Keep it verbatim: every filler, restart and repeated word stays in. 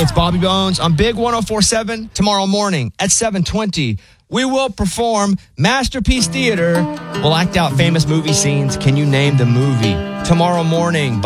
Hey, it's Bobby Bones on Big one oh four point seven. Tomorrow morning at seven twenty, we will perform Masterpiece Theater. We'll act out famous movie scenes. Can you name the movie? Tomorrow morning.